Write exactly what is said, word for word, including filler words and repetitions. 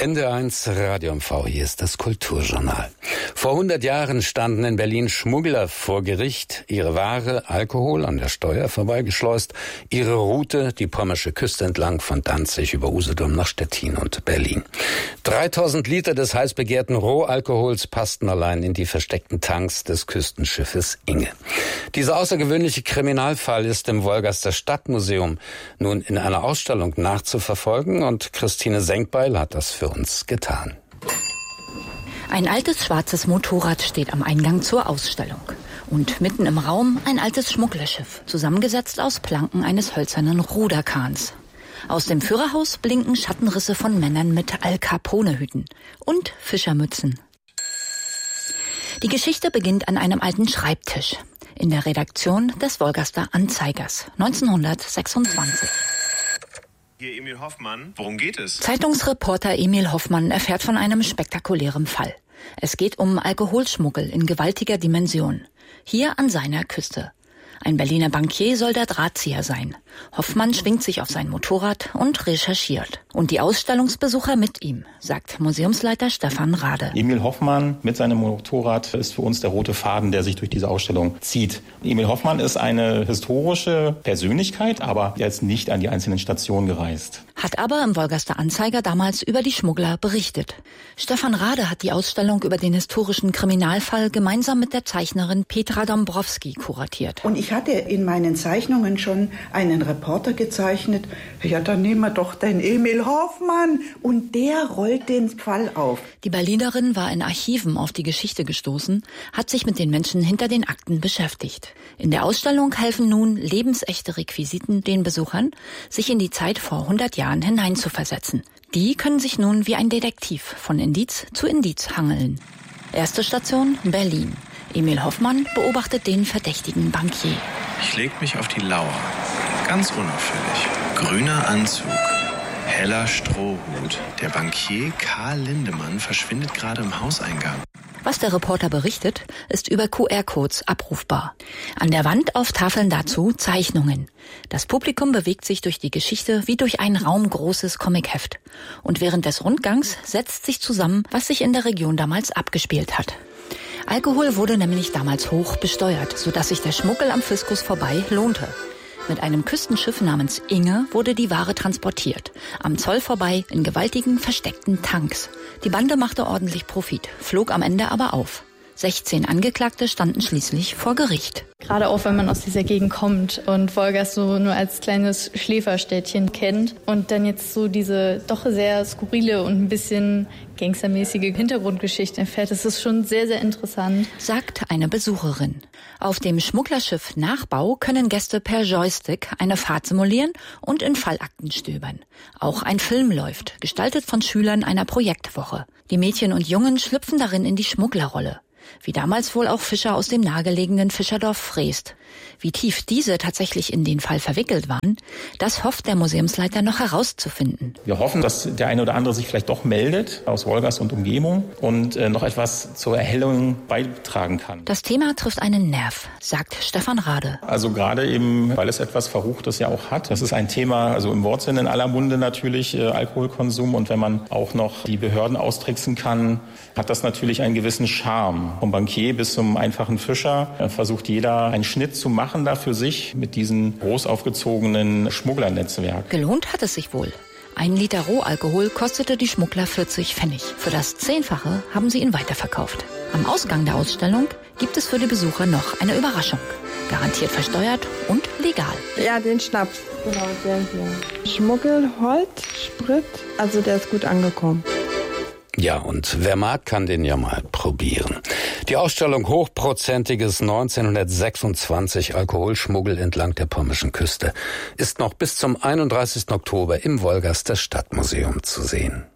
N D R eins Radio M V, hier ist das Kulturjournal. Vor hundert Jahren standen in Berlin Schmuggler vor Gericht, ihre Ware, Alkohol, an der Steuer vorbeigeschleust, ihre Route die pommersche Küste entlang von Danzig über Usedom nach Stettin und Berlin. dreitausend Liter des heiß begehrten Rohalkohols passten allein in die versteckten Tanks des Küstenschiffes Inge. Dieser außergewöhnliche Kriminalfall ist im Wolgaster Stadtmuseum nun in einer Ausstellung nachzuverfolgen und Christine Senkbeil hat das für uns getan. Ein altes schwarzes Motorrad steht am Eingang zur Ausstellung. Und mitten im Raum ein altes Schmugglerschiff, zusammengesetzt aus Planken eines hölzernen Ruderkahns. Aus dem Führerhaus blinken Schattenrisse von Männern mit Al Capone-Hüten und Fischermützen. Die Geschichte beginnt an einem alten Schreibtisch in der Redaktion des Wolgaster Anzeigers neunzehnhundertsechsundzwanzig. Hier Emil Hoffmann, worum geht es? Zeitungsreporter Emil Hoffmann erfährt von einem spektakulären Fall. Es geht um Alkoholschmuggel in gewaltiger Dimension. Hier an seiner Küste. Ein Berliner Bankier soll der Drahtzieher sein. Hoffmann schwingt sich auf sein Motorrad und recherchiert. Und die Ausstellungsbesucher mit ihm, sagt Museumsleiter Stefan Rade. Emil Hoffmann mit seinem Motorrad ist für uns der rote Faden, der sich durch diese Ausstellung zieht. Emil Hoffmann ist eine historische Persönlichkeit, aber er ist nicht an die einzelnen Stationen gereist. Hat aber im Wolgaster Anzeiger damals über die Schmuggler berichtet. Stefan Rade hat die Ausstellung über den historischen Kriminalfall gemeinsam mit der Zeichnerin Petra Dombrowski kuratiert. Und ich hatte in meinen Zeichnungen schon einen Reporter gezeichnet. Ja, dann nehmen wir doch den Emil Hoffmann. Und der rollt den Fall auf. Die Berlinerin war in Archiven auf die Geschichte gestoßen, hat sich mit den Menschen hinter den Akten beschäftigt. In der Ausstellung helfen nun lebensechte Requisiten den Besuchern, sich in die Zeit vor hundert Jahren hineinzuversetzen. Die können sich nun wie ein Detektiv von Indiz zu Indiz hangeln. Erste Station Berlin. Emil Hoffmann beobachtet den verdächtigen Bankier. Ich leg mich auf die Lauer. Ganz unauffällig. Grüner Anzug. Heller Strohhut. Der Bankier Karl Lindemann verschwindet gerade im Hauseingang. Was der Reporter berichtet, ist über Q R-Codes abrufbar. An der Wand auf Tafeln dazu Zeichnungen. Das Publikum bewegt sich durch die Geschichte wie durch ein raumgroßes Comicheft. Und während des Rundgangs setzt sich zusammen, was sich in der Region damals abgespielt hat. Alkohol wurde nämlich damals hoch besteuert, sodass sich der Schmuggel am Fiskus vorbei lohnte. Mit einem Küstenschiff namens Inge wurde die Ware transportiert. Am Zoll vorbei in gewaltigen, versteckten Tanks. Die Bande machte ordentlich Profit, flog am Ende aber auf. sechzehn Angeklagte standen schließlich vor Gericht. Gerade auch, wenn man aus dieser Gegend kommt und Wolgast so nur als kleines Schläferstädtchen kennt und dann jetzt so diese doch sehr skurrile und ein bisschen gangstermäßige Hintergrundgeschichte erfährt, das ist schon sehr, sehr interessant. Sagt eine Besucherin. Auf dem Schmugglerschiff Nachbau können Gäste per Joystick eine Fahrt simulieren und in Fallakten stöbern. Auch ein Film läuft, gestaltet von Schülern einer Projektwoche. Die Mädchen und Jungen schlüpfen darin in die Schmugglerrolle. Wie damals wohl auch Fischer aus dem nahegelegenen Fischerdorf Freest. Wie tief diese tatsächlich in den Fall verwickelt waren, das hofft der Museumsleiter noch herauszufinden. Wir hoffen, dass der eine oder andere sich vielleicht doch meldet aus Wolgast und Umgebung und äh, noch etwas zur Erhellung beitragen kann. Das Thema trifft einen Nerv, sagt Stefan Rade. Also gerade eben, weil es etwas Verruchtes ja auch hat. Das ist ein Thema, also im Wortsinn in aller Munde natürlich, äh, Alkoholkonsum. Und wenn man auch noch die Behörden austricksen kann, hat das natürlich einen gewissen Charme. Vom Bankier bis zum einfachen Fischer äh, versucht jeder einen Schnitt zu machen da für sich mit diesem groß aufgezogenen Schmugglernetzwerk. Gelohnt hat es sich wohl. Ein Liter Rohalkohol kostete die Schmuggler vierzig Pfennig. Für das Zehnfache haben sie ihn weiterverkauft. Am Ausgang der Ausstellung gibt es für die Besucher noch eine Überraschung. Garantiert versteuert und legal. Ja, den Schnaps. Genau, der hier. Schmuggel, Holz, Sprit, also der ist gut angekommen. Ja, und wer mag, kann den ja mal probieren. Die Ausstellung Hochprozentiges neunzehnhundertsechsundzwanzig Alkoholschmuggel entlang der pommerschen Küste ist noch bis zum einunddreißigsten Oktober im Wolgaster Stadtmuseum zu sehen.